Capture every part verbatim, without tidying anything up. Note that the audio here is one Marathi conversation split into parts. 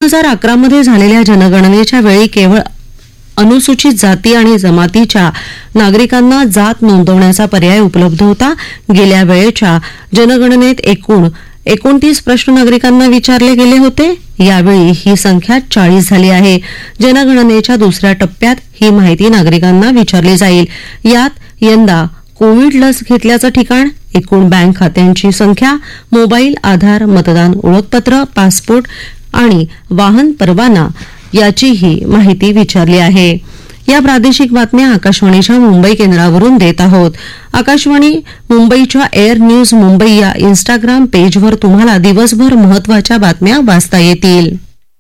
हजार अकरा मध्ये झालेल्या जनगणनेच्या वेळी केवळ अनुसूचित जाती आणि जमातीच्या नागरिकांना जात नोंदवण्याचा पर्याय उपलब्ध होता. गेल्या वेळेच्या जनगणनेत एकूण एकोणतीस प्रश्न नागरिकांना विचारले गेले होते. यावेळी ही संख्या चाळीस झाली आहे. जनगणनेच्या दुसऱ्या टप्प्यात ही माहिती नागरिकांना विचारली जाईल. यात यंदा कोविड लस घेतल्याचं ठिकाण, एकूण बँक खात्यांची संख्या, मोबाईल, आधार, मतदान ओळखपत्र, पासपोर्ट आणि वाहन परवाना याचीही माहिती विचारली आहे. या प्रादेशिक बातम्या आकाशवाणीच्या मुंबई केंद्रावरून देत आहोत. आकाशवाणी मुंबईच्या एअर न्यूज मुंबई या इन्स्टाग्राम पेजवर तुम्हाला दिवसभर महत्वाच्या बातम्या वाचता येतील.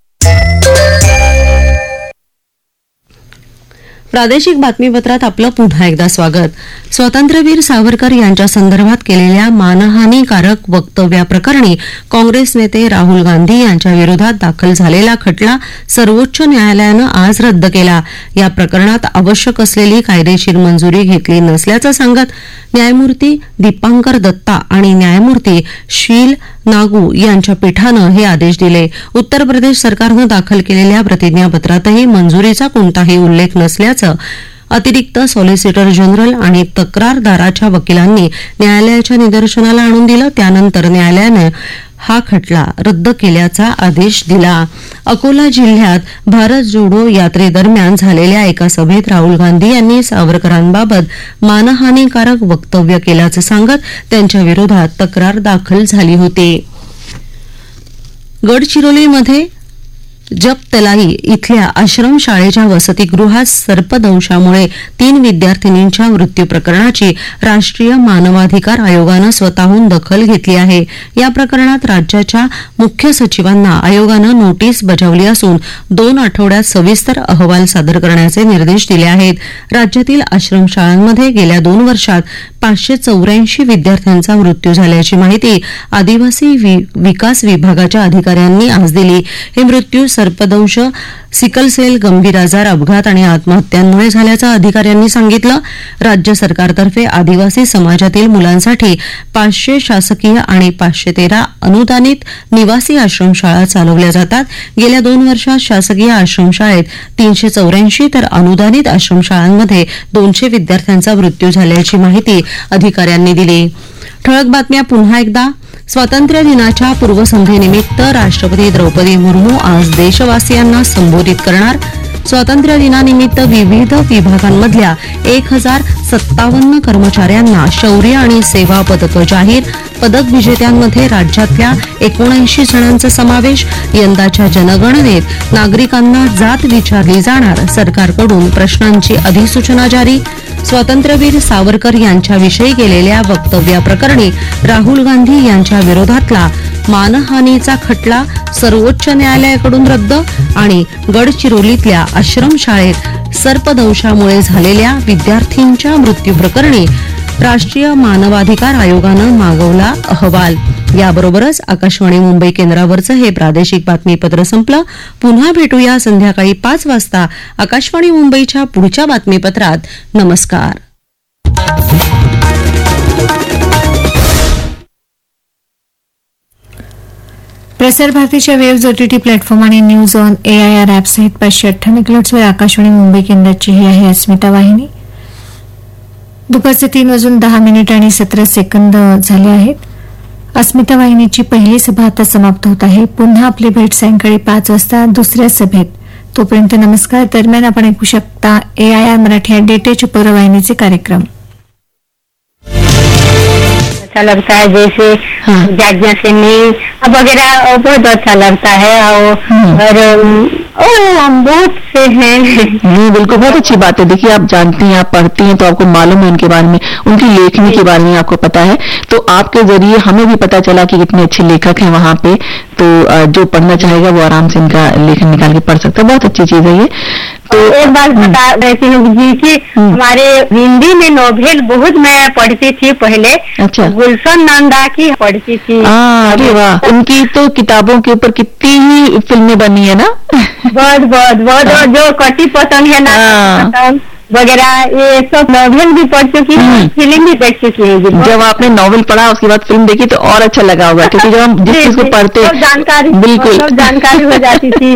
प्रादेशिक बातमीपत्रात आपलं पुन्हा एकदा स्वागत. स्वातंत्र्यवीर सावरकर यांच्या संदर्भात केलेल्या मानहानीकारक वक्तव्याप्रकरणी काँग्रेस नेते राहुल गांधी यांच्या विरोधात दाखल झालेला खटला सर्वोच्च न्यायालयानं आज रद्द केला. या प्रकरणात आवश्यक असलेली कायदेशीर मंजुरी घेतली नसल्याचं सांगत न्यायमूर्ती दीपांकर दत्ता आणि न्यायमूर्ती शील नागू यांच्या पीठानं हे आदेश दिले. उत्तर प्रदेश सरकारनं दाखल केलेल्या प्रतिज्ञापत्रातही मंजुरीचा कोणताही उल्लेख नसल्याचं अतिरिक्त सॉलिसिटर जनरल आणि तक्रारदाराच्या वकिलांनी न्यायालयाच्या निदर्शनाला आणून दिलं. त्यानंतर न्यायालयानं हा खटला रद्द केल्याचा आदेश दिला. अकोला जिल्ह्यात भारत जोडो यात्रेदरम्यान झालेल्या एका सभेत राहुल गांधी यांनी सावरकरांबाबत मानहानीकारक वक्तव्य केल्याचं सांगत त्यांच्या विरोधात तक्रार दाखल झाली होती. गडचिरोलीमध्ये जपतलाई इथल्या आश्रमशाळेच्या वसतिगृहात सर्पदंशामुळे तीन विद्यार्थिनींच्या मृत्यू प्रकरणाची राष्ट्रीय मानवाधिकार आयोगानं स्वतःहून दखल घेतली आहे. या प्रकरणात राज्याच्या मुख्य सचिवांना आयोगानं नोटीस बजावली असून दोन आठवड्यात सविस्तर अहवाल सादर करण्याचे निर्देश दिले आहेत. राज्यातील आश्रमशाळांमध्ये गेल्या दोन वर्षात पाचशे चौऱ्याऐंशी विद्यार्थ्यांचा मृत्यू झाल्याची माहिती आदिवासी विकास विभागाच्या अधिकाऱ्यांनी आज दिली. हे मृत्यू सर्पदंश, सिकलसेल, गंभीर आजार, अपघात आणि आत्महत्यांमुळे झाल्याचं अधिकाऱ्यांनी सांगितलं. राज्य सरकारतर्फे आदिवासी समाजातील मुलांसाठी पाचशे शासकीय आणि पाचशे तेरा अनुदानित निवासी आश्रमशाळा चालवल्या जातात. गेल्या दोन वर्षात शासकीय आश्रमशाळेत तीनशे चौऱ्याऐंशी तर अनुदानित आश्रमशाळांमध्ये दोनशे विद्यार्थ्यांचा मृत्यू झाल्याची माहिती अधिकाऱ्यांनी दिली. ठळक बातम्या पुन्हा एकदा. स्वातंत्र्य दिनाच्या पूर्वसंध्येनिमित्त राष्ट्रपती द्रौपदी मुर्मू आज देशवासियांना संबोधित करणार. स्वातंत्र्य दिनानिमित्त विविध विभागांमधल्या एक हजार सत्तावन्न कर्मचाऱ्यांना शौर्य आणि सेवा पदकं जाहीर. पदक विजेत्यांमध्ये राज्यातल्या एकोणऐंशी जणांचा समावेश. यंदाच्या जनगणनेत नागरिकांना जात विचारली जाणार, सरकारकडून प्रश्नांची अधिसूचना जारी. स्वातंत्र्यवीर सावरकर यांच्याविषयी केलेल्या वक्तव्याप्रकरणी राहुल गांधी यांच्या विरोधातला मानहानीचा खटला सर्वोच्च न्यायालयाकडून रद्द. आणि गडचिरोलीतल्या आश्रमशाळेत सर्पदंशामुळे झालेल्या विद्यार्थींच्या मृत्यूप्रकरणी राष्ट्रीय मानवाधिकार आयोगानं मागवला अहवाल. याबरोबरच आकाशवाणी मुंबई केंद्रावरचं हे प्रादेशिक बातमीपत्र संपलं. पुन्हा भेटूया संध्याकाळी पाच वाजता आकाशवाणी मुंबईच्या पुढच्या बातमीपत्रात. नमस्कार. प्रसार भारतीच्या वेव्ज ओटीटी प्लॅटफॉर्म आणि न्यूज ऑन एआयआर ऍप सहित पाचशे अठ्ठ्याण्णव किलोहर्ट्झवर आकाशवाणी मुंबई केंद्राची ही आहे अस्मिता वाहिनी. दुपारचे तीन वाजून दहा मिनिट आणि सतरा सेकंद झाले आहेत. अस्मिता वाहिनीची पहिली सभा आता समाप्त होत आहे. पुन्हा आपली भेट सायंकाळी पाच वाजता दुसऱ्या सभेत. तोपर्यंत नमस्कार. दरम्यान आपण ऐकू शकता एआयआर मराठी या डेटेच्या पूर्ववाहिनीचे कार्यक्रम. अच्छा लगता है जैसे जागना से नील वगैरह बहुत अच्छा लगता है. और हम बहुत से हैं. जी बिल्कुल, बहुत अच्छी बात है. देखिए आप जानती हैं, आप पढ़ती हैं तो आपको मालूम है उनके बारे में, उनकी लेखनी के बारे में आपको पता है. तो आपके जरिए हमें भी पता चला कि कितने अच्छे लेखक हैं वहाँ पे. तो जो पढ़ना चाहेगा वो आराम से इनका लेखन निकाल के पढ़ सकता है. बहुत अच्छी चीज है ये. तो एक बात बता रहती हूँ जी कि हमारे हिंदी में नोवेल बहुत मैं पढ़ती थी पहले. अच्छा. गुलशन नंदा की पढ़ती थी. अरे वाह, उनकी तो किताबों के ऊपर कितनी ही फिल्में बनी है ना. बहुत बहुत बहुत जो कटी पसंद है ना वगैरह ये सब नॉवेल भी पढ़ चुकी है, फिल्म भी देख चुकी है. जब आपने नॉवेल पढ़ा उसके बाद फिल्म देखी तो और अच्छा लगा होगा, क्योंकि जब हम जिस चीज को पढ़ते जानकारी बिल्कुल जानकारी हो जाती थी.